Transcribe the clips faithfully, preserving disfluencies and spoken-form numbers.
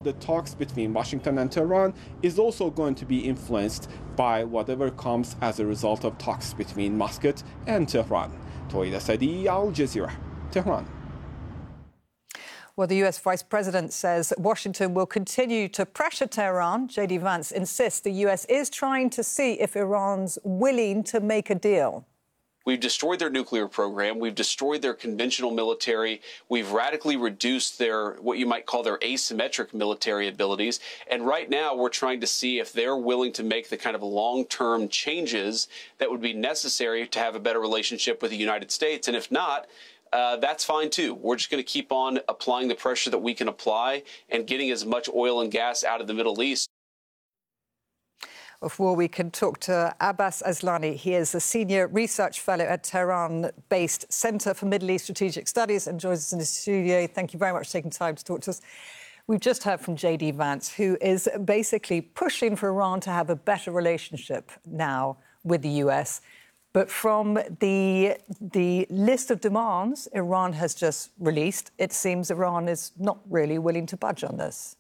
the talks between Washington and Tehran is also going to be influenced by whatever comes as a result of talks between Muscat and Tehran. Tawhid Asadi, Al Jazeera, Tehran. Well, the U S Vice President says that Washington will continue to pressure Tehran. J D Vance insists the U S is trying to see if Iran's willing to make a deal. We've destroyed their nuclear program. We've destroyed their conventional military. We've radically reduced their, what you might call their asymmetric military abilities. And right now we're trying to see if they're willing to make the kind of long-term changes that would be necessary to have a better relationship with the United States. And if not, uh, that's fine too. We're just going to keep on applying the pressure that we can apply and getting as much oil and gas out of the Middle East. Before we can talk to Abbas Aslani, he is a senior research fellow at Tehran-based Centre for Middle East Strategic Studies and joins us in the studio. Thank you very much for taking time to talk to us. We've just heard from J D Vance, who is basically pushing for Iran to have a better relationship now with the U S. But from the, the list of demands Iran has just released, it seems Iran is not really willing to budge on this.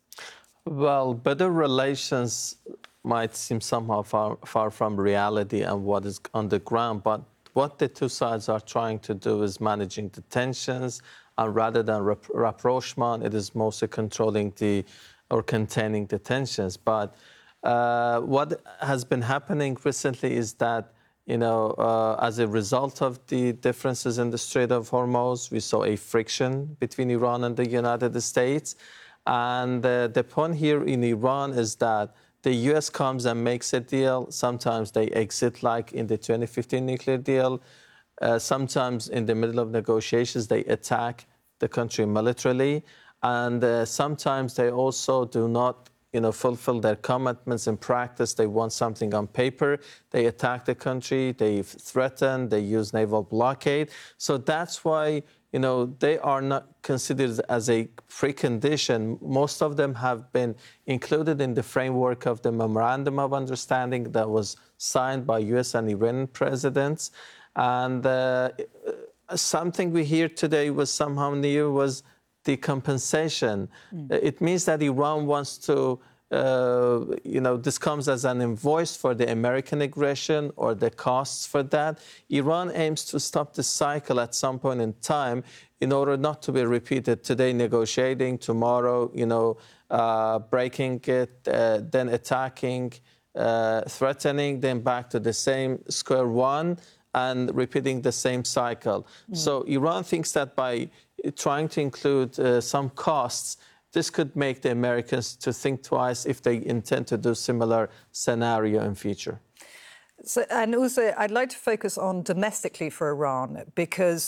Well, better relations might seem somehow far, far from reality and what is on the ground, but what the two sides are trying to do is managing the tensions, and rather than rap rapprochement, it is mostly controlling the or containing the tensions. But uh, what has been happening recently is that, you know, uh, as a result of the differences in the Strait of Hormuz, we saw a friction between Iran and the United States. And uh, the point here in Iran is that the U S comes and makes a deal. Sometimes they exit, like in the twenty fifteen nuclear deal. Uh, sometimes in the middle of negotiations, they attack the country militarily. And uh, sometimes they also do not, you know, fulfill their commitments in practice. They want something on paper. They attack the country. They threaten. They use naval blockade. So that's why, you know, they are not considered as a precondition. Most of them have been included in the framework of the Memorandum of Understanding that was signed by U S and Iranian presidents. And uh, something we hear today was somehow new was the compensation. Mm. It means that Iran wants to Uh, you know, this comes as an invoice for the American aggression or the costs for that. Iran aims to stop the cycle at some point in time in order not to be repeated. Today negotiating, tomorrow, you know, uh, breaking it, uh, then attacking, uh, threatening, then back to the same square one and repeating the same cycle. Mm. So Iran thinks that by trying to include uh, some costs, this could make the Americans to think twice if they intend to do similar scenario in future. So, and also, I'd like to focus on domestically for Iran, because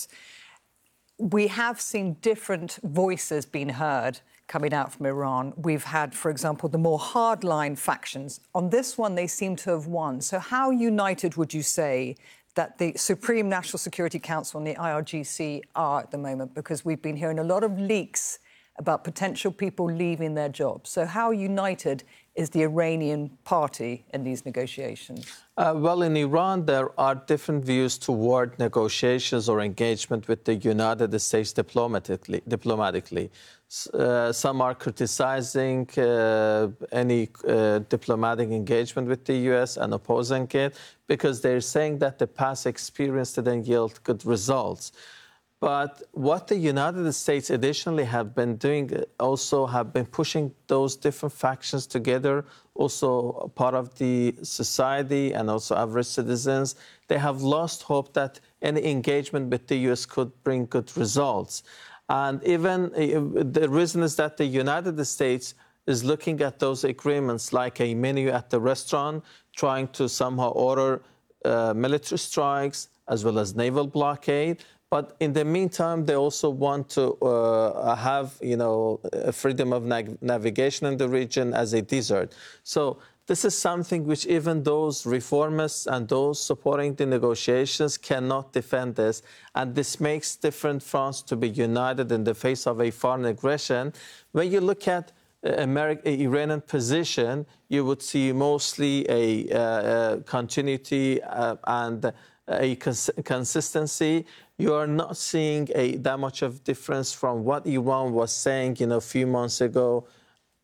we have seen different voices being heard coming out from Iran. We've had, for example, the more hardline factions. On this one, they seem to have won. So how united would you say that the Supreme National Security Council and the I R G C are at the moment? Because we've been hearing a lot of leaks about potential people leaving their jobs. So how united is the Iranian party in these negotiations? Uh, well, in Iran, there are different views toward negotiations or engagement with the United States diplomatically. diplomatically. Uh, some are criticizing uh, any uh, diplomatic engagement with the U S and opposing it because they're saying that the past experience didn't yield good results. But what the United States additionally have been doing also have been pushing those different factions together, also part of the society and also average citizens. They have lost hope that any engagement with the U S could bring good results. And even the reason is that the United States is looking at those agreements like a menu at the restaurant, trying to somehow order uh, military strikes as well as naval blockade. But in the meantime, they also want to uh, have, you know, freedom of navigation in the region as a desert. So this is something which even those reformists and those supporting the negotiations cannot defend this. And this makes different fronts to be united in the face of a foreign aggression. When you look at American, Iranian position, you would see mostly a uh, continuity uh, and a cons consistency. You are not seeing a, that much of difference from what Iran was saying, you know, a few months ago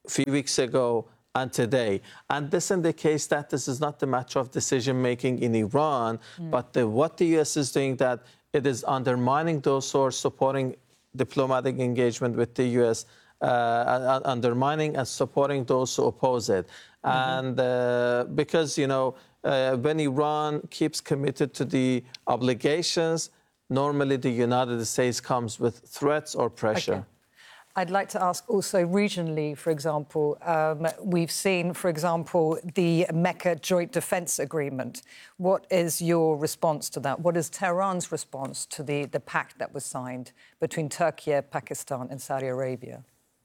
a few weeks ago and today. And this indicates that this is not the matter of decision-making in Iran, mm. but the, what the U S is doing, that it is undermining those who are supporting diplomatic engagement with the U S, uh, undermining and supporting those who oppose it. Mm-hmm. And uh, because, you know, uh, when Iran keeps committed to the obligations, normally the United States comes with threats or pressure. Okay. I'd like to ask also regionally, for example, um, we've seen, for example, the Mecca Joint Defence Agreement. What is your response to that? What is Tehran's response to the, the pact that was signed between Turkey, Pakistan and Saudi Arabia?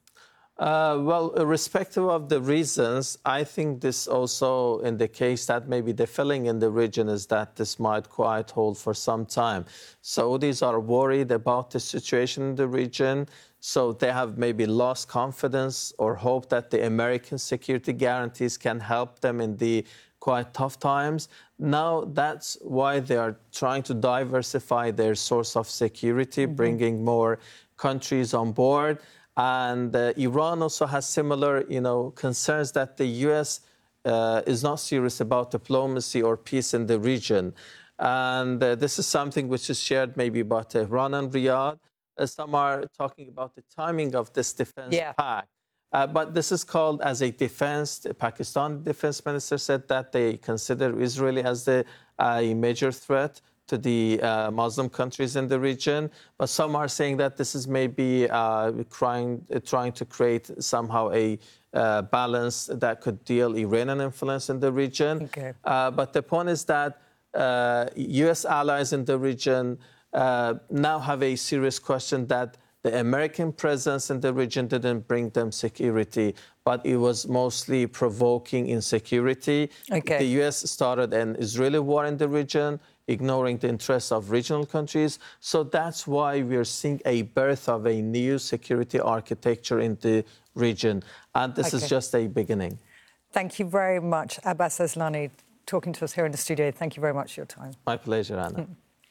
Uh, well, irrespective of the reasons, I think this also indicates that maybe the feeling in the region is that this might quite hold for some time. Saudis are worried about the situation in the region, so they have maybe lost confidence or hope that the American security guarantees can help them in the quite tough times. Now, that's why they are trying to diversify their source of security, mm-hmm. bringing more countries on board. And uh, Iran also has similar, you know, concerns that the U S uh, is not serious about diplomacy or peace in the region. And uh, this is something which is shared maybe by Tehran and Riyadh. Uh, some are talking about the timing of this defense yeah. pact. Uh, but this is called as a defense. The Pakistan defense minister said that they consider Israel as the, uh, a major threat to the uh, Muslim countries in the region, but some are saying that this is maybe uh, trying, uh, trying to create somehow a uh, balance that could deal Iranian influence in the region. Okay. Uh, but the point is that uh, U S allies in the region uh, now have a serious question that the American presence in the region didn't bring them security, but it was mostly provoking insecurity. Okay. The U S started an Israeli war in the region, ignoring the interests of regional countries. So that's why we're seeing a birth of a new security architecture in the region. And this okay. is just a beginning. Thank you very much, Abbas Aslani, talking to us here in the studio. Thank you very much for your time. My pleasure, Anna.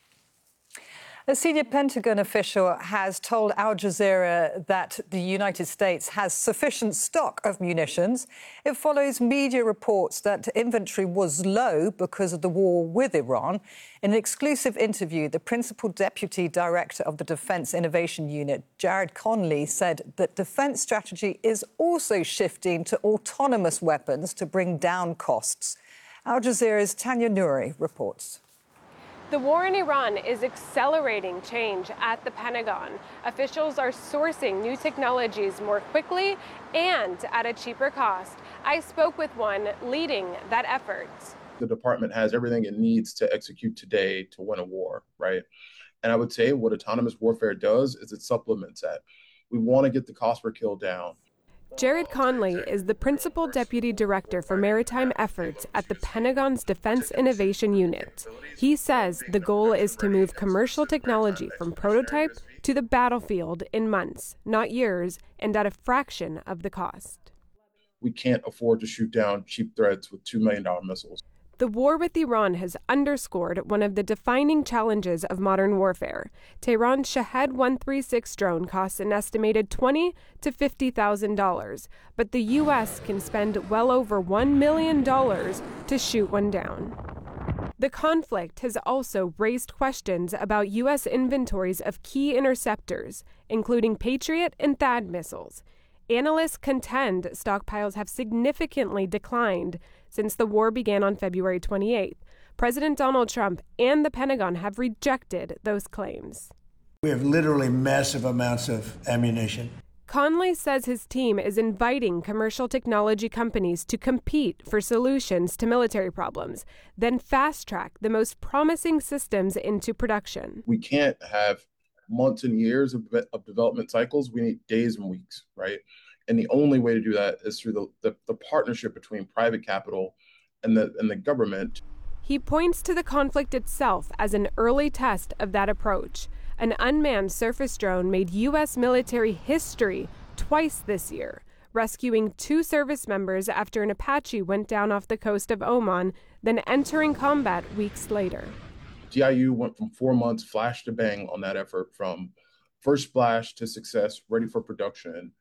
A senior Pentagon official has told Al Jazeera that the United States has sufficient stock of munitions. It follows media reports that inventory was low because of the war with Iran. In an exclusive interview, the principal deputy director of the Defence Innovation Unit, Jared Conley, said that defence strategy is also shifting to autonomous weapons to bring down costs. Al Jazeera's Tanya Nouri reports. The war in Iran is accelerating change at the Pentagon. Officials are sourcing new technologies more quickly and at a cheaper cost. I spoke with one leading that effort. The department has everything it needs to execute today to win a war, right? And I would say what autonomous warfare does is it supplements that. We want to get the cost per kill down. Jared Conley is the Principal Deputy Director for Maritime Efforts at the Pentagon's Defense Innovation Unit. He says the goal is to move commercial technology from prototype to the battlefield in months, not years, and at a fraction of the cost. We can't afford to shoot down cheap threats with two million dollars missiles. The war with Iran has underscored one of the defining challenges of modern warfare. Tehran's Shahed one thirty-six drone costs an estimated twenty thousand to fifty thousand dollars, but the U S can spend well over one million dollars to shoot one down. The conflict has also raised questions about U S inventories of key interceptors, including Patriot and THAAD missiles. Analysts contend stockpiles have significantly declined since the war began on February twenty-eighth. President Donald Trump and the Pentagon have rejected those claims. We have literally massive amounts of ammunition. Conley says his team is inviting commercial technology companies to compete for solutions to military problems, then fast-track the most promising systems into production. We can't have months and years of, of development cycles. We need days and weeks, right? And the only way to do that is through the, the, the partnership between private capital and the, and the government. He points to the conflict itself as an early test of that approach. An unmanned surface drone made U S military history twice this year, rescuing two service members after an Apache went down off the coast of Oman, then entering combat weeks later. D I U went from four months flash to bang on that effort, from first splash to success, ready for production.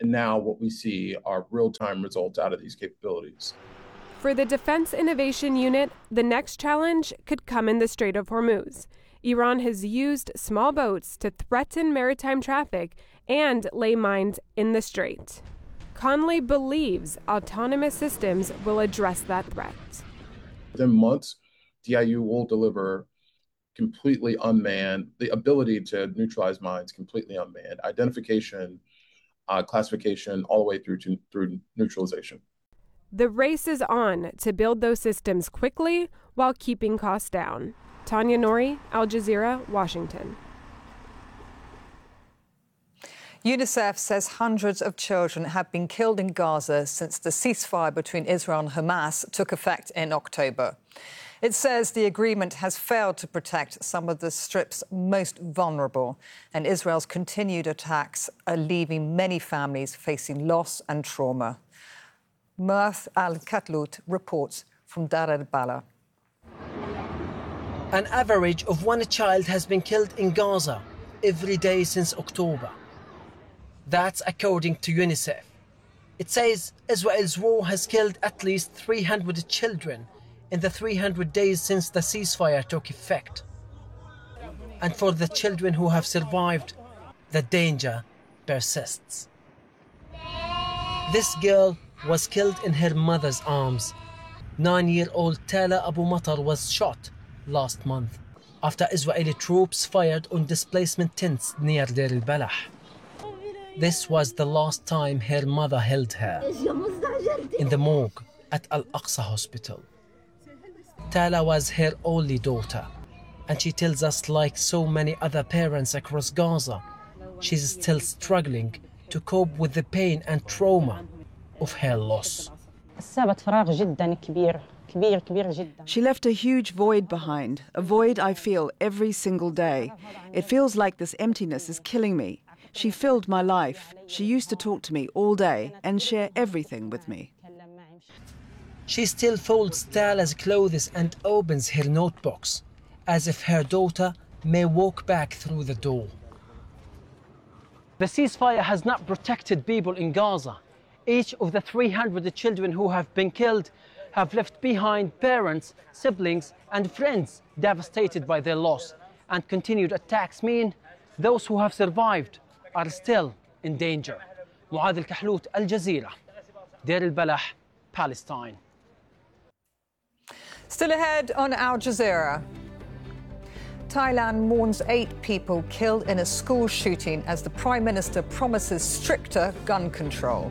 And now what we see are real-time results out of these capabilities. For the Defense Innovation Unit, the next challenge could come in the Strait of Hormuz. Iran has used small boats to threaten maritime traffic and lay mines in the strait. Conley believes autonomous systems will address that threat. Within months, D I U will deliver completely unmanned, the ability to neutralize mines completely unmanned, identification, uh, classification, all the way through to through neutralization. The race is on to build those systems quickly while keeping costs down. Tanya Nori, Al Jazeera, Washington. UNICEF says hundreds of children have been killed in Gaza since the ceasefire between Israel and Hamas took effect in October. It says the agreement has failed to protect some of the Strip's most vulnerable, and Israel's continued attacks are leaving many families facing loss and trauma. Murth Al-Katlout reports from Dar al-Bala. An average of one child has been killed in Gaza every day since October. That's according to UNICEF. It says Israel's war has killed at least three hundred children in the three hundred days since the ceasefire took effect. And for the children who have survived, the danger persists. This girl was killed in her mother's arms. Nine-year-old Tala Abu Matar was shot last month after Israeli troops fired on displacement tents near Deir al-Balah. This was the last time her mother held her in the morgue at Al-Aqsa Hospital. Tala was her only daughter, and she tells us, like so many other parents across Gaza, she's still struggling to cope with the pain and trauma of her loss. She left a huge void behind, a void I feel every single day. It feels like this emptiness is killing me. She filled my life. She used to talk to me all day and share everything with me. She still folds Tala's clothes and opens her notebooks, as if her daughter may walk back through the door. The ceasefire has not protected people in Gaza. Each of the three hundred children who have been killed have left behind parents, siblings, and friends devastated by their loss. And continued attacks mean those who have survived are still in danger. Mu'adh Al-Kahlout, Al Jazeera, Deir al-Balah, Palestine. Still ahead on Al Jazeera. Thailand mourns eight people killed in a school shooting as the Prime Minister promises stricter gun control.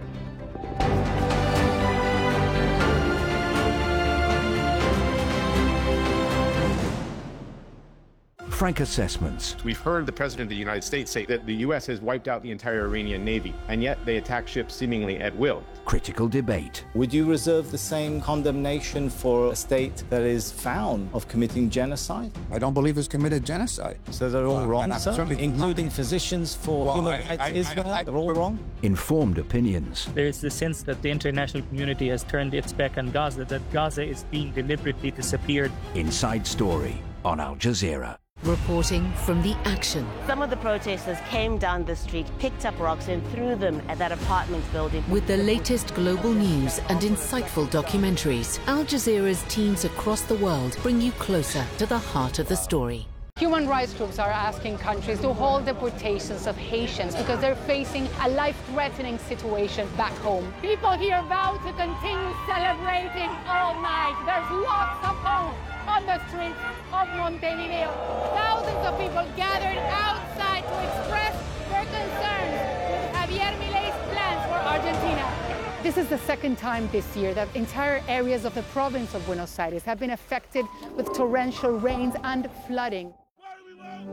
Frank Assessments. We've heard the President of the United States say that the U S has wiped out the entire Iranian Navy, and yet they attack ships seemingly at will. Critical debate. Would you reserve the same condemnation for a state that is found of committing genocide? I don't believe it's committed genocide. So they're all well, wrong, sir? Including physicians for well, human rights Israel? They're all wrong? Informed opinions. There is the sense that the international community has turned its back on Gaza, that Gaza is being deliberately disappeared. Inside Story on Al Jazeera. Reporting from the action. Some of the protesters came down the street, picked up rocks and threw them at that apartment building. With the latest global news and insightful documentaries, Al Jazeera's teams across the world bring you closer to the heart of the story. Human rights groups are asking countries to halt deportations of Haitians because they're facing a life-threatening situation back home. People here vow to continue celebrating all night. There's lots of hope on the streets of Montevideo. Thousands of people gathered outside to express their concerns with Javier Milei's plans for Argentina. This is the second time this year that entire areas of the province of Buenos Aires have been affected with torrential rains and flooding.